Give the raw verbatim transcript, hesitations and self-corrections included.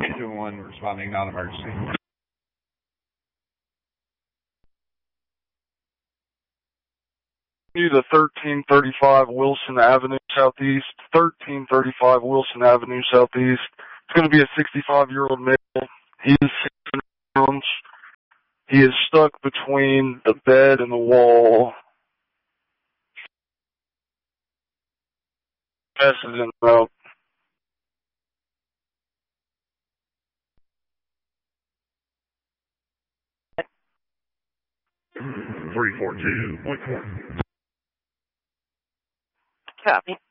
two one responding non-emergency. To thirteen thirty-five Wilson Avenue Southeast, thirteen thirty-five Wilson Avenue Southeast. It's going to be a sixty-five-year-old male. He is six hundred pounds. He is stuck between the bed and the wall. Message in route. three four two point four. Copy.